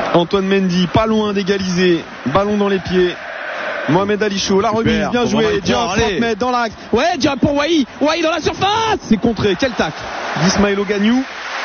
Antoine Mendy, pas loin d'égaliser. Ballon dans les pieds. Mohamed Ali Chaud, la remise, bien joué. Diop, 30 mètres dans l'axe. Ouais, Diop pour Wai. Wai dans la surface. C'est contré. Quel tacle d'Ismaël Ogagnou.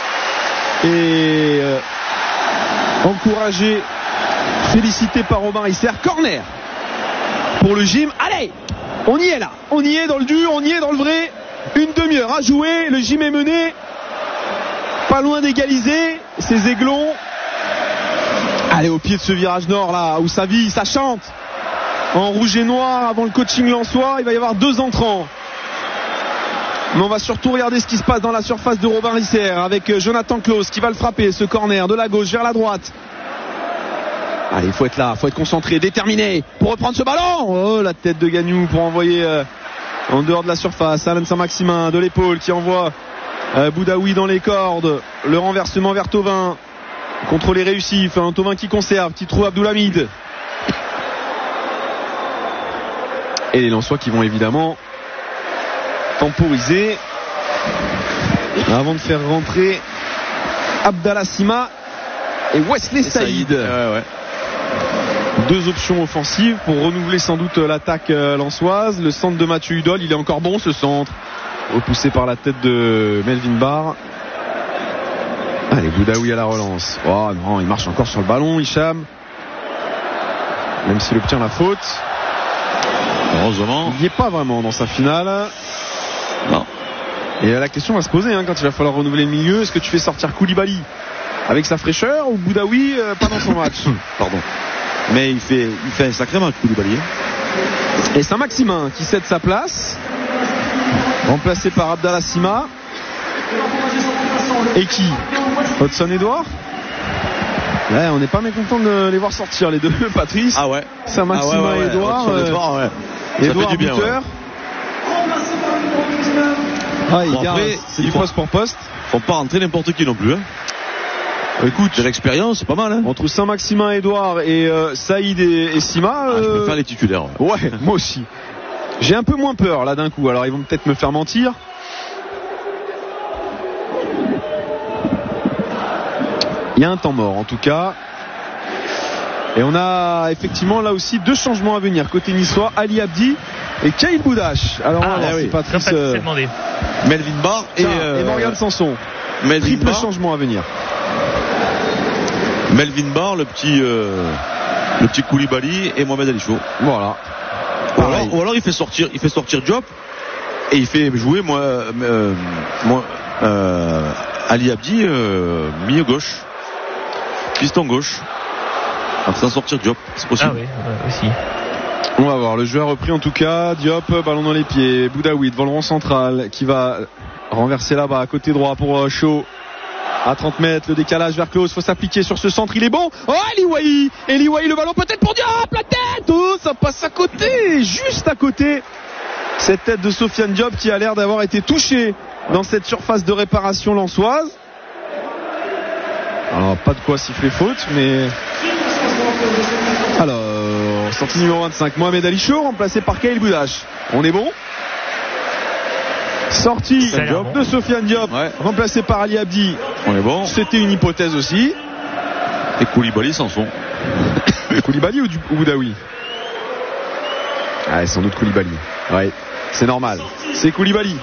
Et encouragé, félicité par Robin Risser. Corner pour le gym. Allez, on y est là. On y est dans le dur, on y est dans le vrai. Une demi-heure à jouer. Le gym est mené. Pas loin d'égaliser. Ces Aiglons. Allez, au pied de ce virage nord là, où ça vit, ça chante. En rouge et noir, avant le coaching lensois, il va y avoir 2 entrants. Mais on va surtout regarder ce qui se passe dans la surface de Robin Risser avec Jonathan Claus qui va le frapper, ce corner de la gauche vers la droite. Allez, il faut être là, il faut être concentré, déterminé pour reprendre ce ballon. Oh, la tête de Gagnou pour envoyer en dehors de la surface. Alain Saint-Maximin de l'épaule qui envoie Boudaoui dans les cordes. Le renversement vers Thauvin. Contrôlé réussi, un Thauvin qui conserve, qui trouve Abdoulhamid. Et les Lensois qui vont évidemment temporiser avant de faire rentrer Abdallah Sima et Wesley Saïd. Ouais. 2 options offensives pour renouveler sans doute l'attaque lensoise. Le centre de Mathieu Hudol, il est encore bon ce centre, repoussé par la tête de Melvin Barr. Allez, Boudaoui à la relance. Oh non, il marche encore sur le ballon, Hicham, même s'il obtient la faute. Heureusement. Il n'y est pas vraiment dans sa finale. Non. Et la question va se poser quand il va falloir renouveler le milieu. Est-ce que tu fais sortir Koulibaly avec sa fraîcheur ou Boudaoui pas dans son match? Pardon. Mais il fait un sacré match, Koulibaly. Et Saint-Maximin qui cède sa place, remplacé par Abdallah Sima. Et qui? Hudson Edouard. Ouais, on n'est pas mécontent de les voir sortir les deux, Patrice. Ah ouais. Saint-Maximin et Edouard. Edouard du bien, buteur. Après, c'est du poste pour poste. Faut pas rentrer n'importe qui non plus. Écoute, de l'expérience, c'est pas mal. Entre Saint-Maximin, Edouard et Saïd et Sima. Je préfère les titulaires. Ouais, moi aussi. J'ai un peu moins peur là d'un coup. Alors ils vont peut-être me faire mentir. Il y a un temps mort en tout cas. Et on a effectivement là aussi 2 changements à venir. Côté niçois, Ali Abdi et Kyle Boudache. Alors c'est Patrice Melvin Barr et Morgan Sanson. Triple changement à venir. Melvin Barr, le petit Koulibaly et Mohamed Ali Chaud. Voilà. Ou alors il fait sortir Diop et il fait jouer Ali Abdi milieu gauche. Piston gauche. En faisant sortir Diop, c'est possible. Ah oui, aussi. On va voir, le joueur repris en tout cas. Diop, ballon dans les pieds. Boudaoui devant le rond central qui va renverser là-bas à côté droit pour Chaud. À 30 mètres, le décalage vers Claus. Faut s'appliquer sur ce centre, il est bon. Oh, Eliwaï, le ballon peut-être pour Diop, la tête. Oh, ça passe à côté, juste à côté. Cette tête de Sofiane Diop qui a l'air d'avoir été touchée dans cette surface de réparation lensoise. Alors pas de quoi siffler faute, mais alors sortie numéro 25, Mohamed Ali Chaud remplacé par Kyle Boudache. On est bon. Sortie de Sofiane Diop remplacé par Ali Abdi. On est bon. C'était une hypothèse aussi. Et Koulibaly Sanson. Koulibaly ou Boudaoui? Ah, sans doute Koulibaly. Ouais, c'est normal. C'est Koulibaly.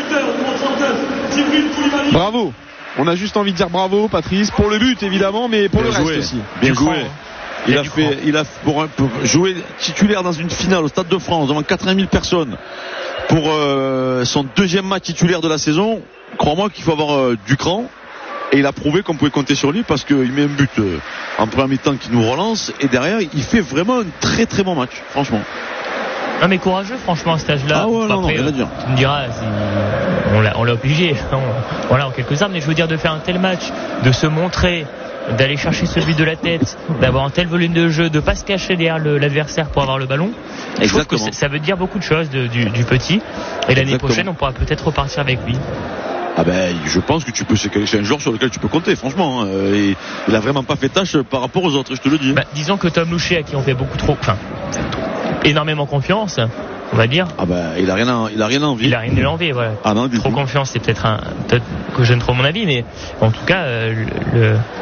Bravo. On a juste envie de dire bravo, Patrice, pour le but évidemment, mais pour le reste aussi. Bien joué. Il a pour jouer titulaire dans une finale au Stade de France devant 80 000 personnes pour son 2e match titulaire de la saison. Crois-moi qu'il faut avoir du cran. Et il a prouvé qu'on pouvait compter sur lui parce qu'il met un but en première mi-temps qui nous relance et derrière il fait vraiment un très très bon match, franchement. Non mais courageux franchement à cet âge-là. Ah ouais, après, rien à dire. Tu me diras, on l'a obligé, voilà en quelque sorte, mais je veux dire de faire un tel match, de se montrer, d'aller chercher ce but de la tête, d'avoir un tel volume de jeu, de pas se cacher derrière l'adversaire pour avoir le ballon. Je trouve que ça veut dire beaucoup de choses du petit. Et l'année prochaine on pourra peut-être repartir avec lui. Ah ben, je pense que c'est un joueur sur lequel tu peux compter, franchement. Et il a vraiment pas fait tâche par rapport aux autres, je te le dis. Disons que Tom Louchet, à qui on fait énormément confiance, on va dire. Ah ben, il a rien à envier. Il a rien à envier, voilà. Ah non, trop confiance, c'est peut-être que je donne trop mon avis, mais en tout cas,